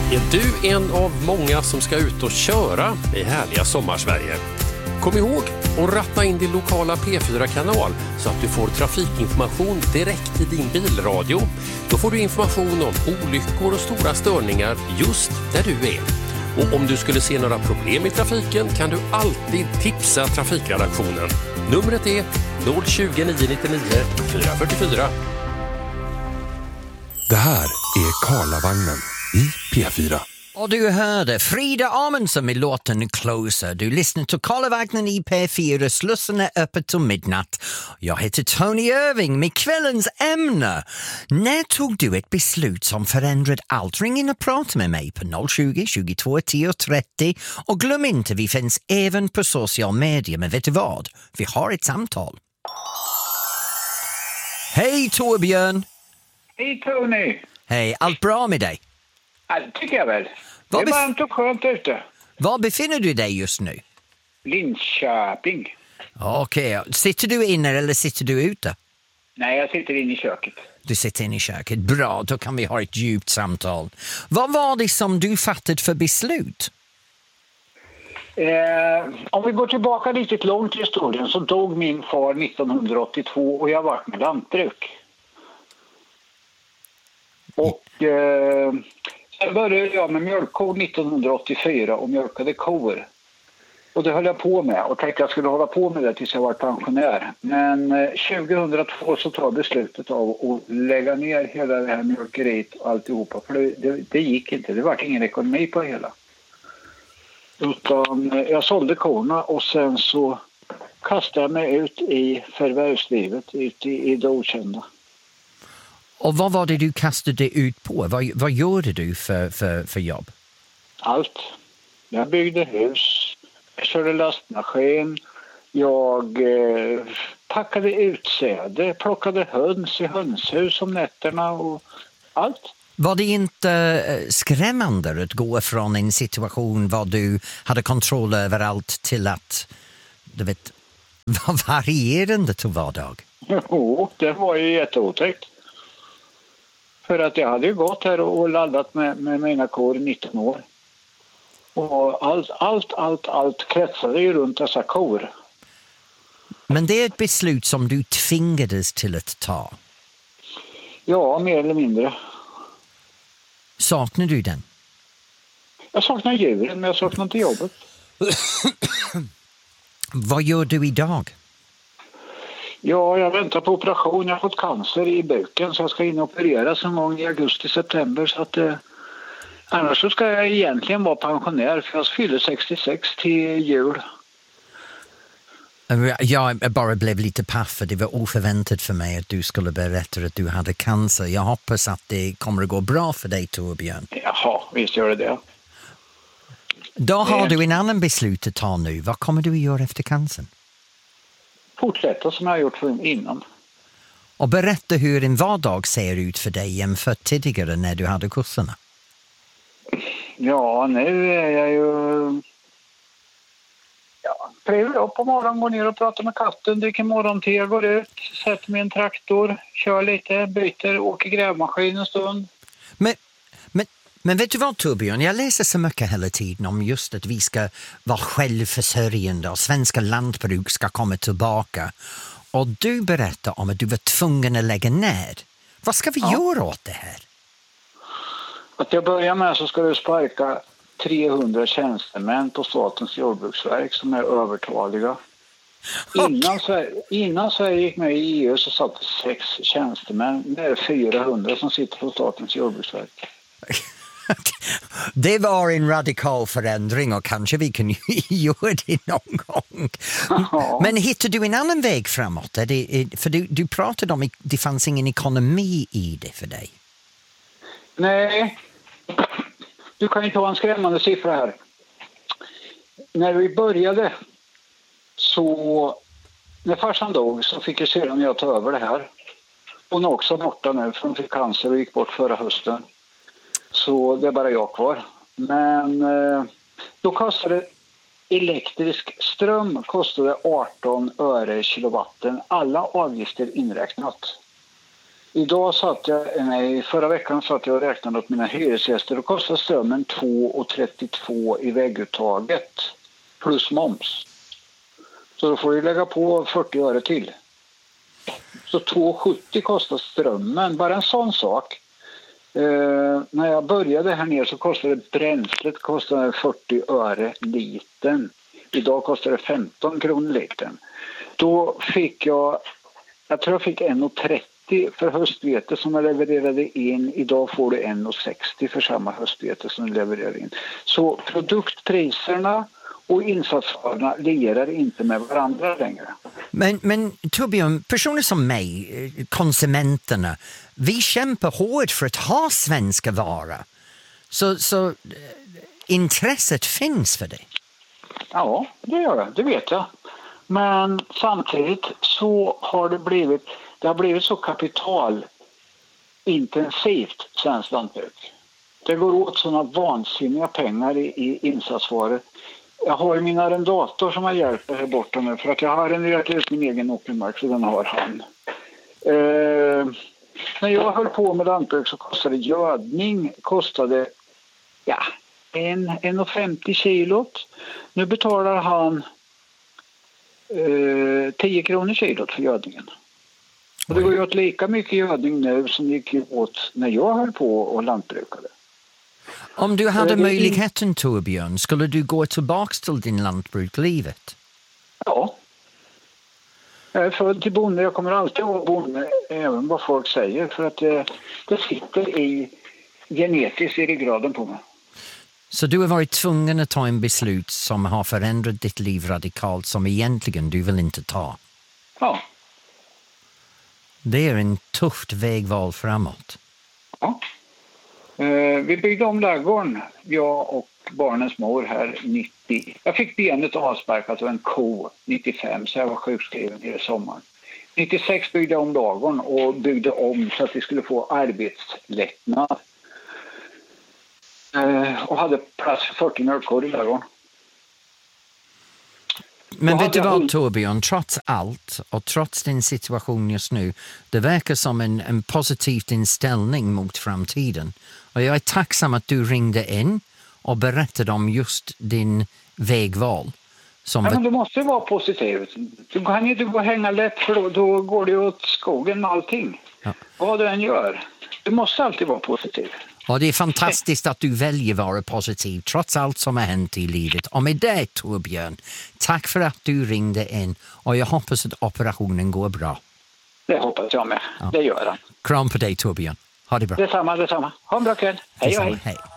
Är du en av många som ska ut och köra i härliga sommarsverige? Kom ihåg att ratta in din lokala P4-kanal så att du får trafikinformation direkt i din bilradio. Då får du information om olyckor och stora störningar just där du är. Och om du skulle se några problem i trafiken kan du alltid tipsa trafikredaktionen. Numret är 020 999 444. Det här är Karlavagnen i P4. Och du hörde Frida Amundsen med låten Closer. Du lyssnar till Karlavagnen i P4. Slussen är öppet till midnatt. Jag heter Tony Irving med kvällens ämne. När tog du ett beslut som förändrade allt? Ring in och prata med mig på 020 22 10 30. Och glöm inte, vi finns även på social media. Men vet du vad? Vi har ett samtal. Hej Torbjörn! Hej Tony! Hej, allt bra med dig? Ja, det tycker jag väl. Det är varmt och skönt ute. Var befinner du dig just nu? Linköping. Okej, sitter du inne eller sitter du ute? Nej, jag sitter inne i köket. Du sitter inne i köket, bra, då kan vi ha ett djupt samtal. Vad var det som du fattade för beslut? Om vi går tillbaka lite långt i historien så dog min far 1982 och jag var med lantbruk. Och sen började jag med mjölkkor 1984 och mjölkade kor. Och det höll jag på med och tänkte jag skulle hålla på med det tills jag var pensionär. Men 2002 så tar beslutet av att lägga ner hela det här mjölkeriet och alltihopa. För det gick inte, det var ingen ekonomi på det hela. Utan jag sålde korna och sen så kastade jag mig ut i förvärvslivet, ut i det okända. Och vad var det du kastade ut på? Vad gjorde du för jobb? Allt. Jag byggde hus, jag körde lastmaskin, jag packade utsäde, plockade höns i hönshus om nätterna och allt. Var det inte skrämmande att gå från en situation var du hade kontroll över allt till att, du vet, var varierande till vardag? Jo, det var ju jätteotäckt. För att jag hade ju gått här och laddat med mina kor i 19 år. Och allt kretsade ju runt dessa kor. Men det är ett beslut som du tvingades till att ta? Ja, mer eller mindre. Saknar du den? Jag saknar djuren, men jag saknar inte jobbet. Vad gör du idag? Ja, jag väntar på operation. Jag har fått cancer i buken så jag ska in och opereras en gång i augusti-september. Så att, annars så ska jag egentligen vara pensionär för jag fyller 66 till jul. Jag bara blev lite paff för det var oförväntat för mig att du skulle berätta att du hade cancer. Jag hoppas att det kommer att gå bra för dig, Torbjörn. Jaha, visst gör det. Då har du en annan beslut att ta nu. Vad kommer du att göra efter cancern? Fortsätta som jag har gjort innan. Och berätta hur en vardag ser ut för dig jämfört tidigare när du hade kurserna. Ja, nu är jag ju... Ja, trevlig upp på morgonen, går ner och pratar med katten, dricker morgonte, går ut, sätter mig i en traktor, kör lite, byter, åker grävmaskin en stund. Men vet du vad, Torbjörn? Jag läser så mycket hela tiden om just att vi ska vara självförsörjande och svenska lantbruk ska komma tillbaka. Och du berättar om att du var tvungen att lägga ner. Vad ska vi göra åt det här? Att jag börjar med så ska du sparka 300 tjänstemän på Statens jordbruksverk som är övertaliga. Innan Sverige gick med i EU så satt 6 tjänstemän. Det är 400 som sitter på Statens jordbruksverk. Det var en radikal förändring och kanske vi kan göra det någon gång. Ja. Men hittar du en annan väg framåt? För du pratade om att det fanns ingen ekonomi i det för dig. Nej, du kan ju ta en skrämmande siffra här. När vi började så, när farsan dog så fick jag sedan jag ta över det här. Hon är också borta nu för hon fick cancer och gick bort förra hösten. Så det är bara jag kvar. Men då kostade elektrisk ström kostade 18 öre kilowatten. Alla avgifter inräknat. Förra veckan satt jag och räknade åt mina hyresgäster. Då kostar strömmen 2,32 i vägguttaget plus moms. Så då får du lägga på 40 öre till. Så 2,70 kostar strömmen. Bara en sån sak. När jag började här nere så kostade bränslet 40 öre liten. Idag kostar det 15 kronor liten. Då fick jag tror jag fick 1,30 för höstvete som jag levererade in. Idag får du 1,60 för samma höstvete som du levererar in. Så produktpriserna och insatsvarorna lirar inte med varandra längre. Men Torbjörn, personer som mig, konsumenterna, vi kämpar hårt för att ha svenska varor. Så intresset finns för det. Ja, det gör det. Det vet jag. Men samtidigt så har det blivit så kapitalintensivt svenskt lantbruk. Det går åt sådana vansinniga pengar i insatsvaror. Jag har min arrendator som har hjälpt här borta nu för att jag har arrenderat ut min egen åkermark så den har han. När jag höll på med lantbruk så kostade gödning 1,50 kilot. Nu betalar han 10 kronor kilot för gödningen. Och det går ju åt lika mycket gödning nu som det gick åt när jag höll på och lantbrukade. Om du hade möjligheten, Torbjörn, skulle du gå tillbaka till din lantbruklivet? Ja. Jag är född till bonde. Jag kommer alltid att vara bonde, även vad folk säger. För att det sitter genetiskt i ryggraden på mig. Så du har varit tvungen att ta en beslut som har förändrat ditt liv radikalt som egentligen du vill inte ta? Ja. Det är en tufft vägval framåt. Ja. Vi byggde om ladugården, jag och barnens mor här 90. Jag fick benet avsparkat av en ko 95 så jag var sjukskriven i sommaren. 96 byggde jag om ladugården och byggde om så att vi skulle få arbetslättnad. Och hade plats för 40 mjölkkor i ladugården. Men vet du vad, Torbjörn, trots allt och trots din situation just nu, det verkar som en positiv inställning mot framtiden. Och jag är tacksam att du ringde in och berättade om just din vägval. Men du måste vara positiv. Du kan ju inte gå och hänga lätt för då går det åt skogen med allting. Ja. Vad du än gör. Du måste alltid vara positiv. Och det är fantastiskt att du väljer att vara positiv trots allt som har hänt i livet. Och med det, Torbjörn, tack för att du ringde in och jag hoppas att operationen går bra. Det hoppas jag med. Ja. Det gör den. Kram på dig, Torbjörn. Ha det bra. Detsamma. Ha en bra kväll. Hej och hej.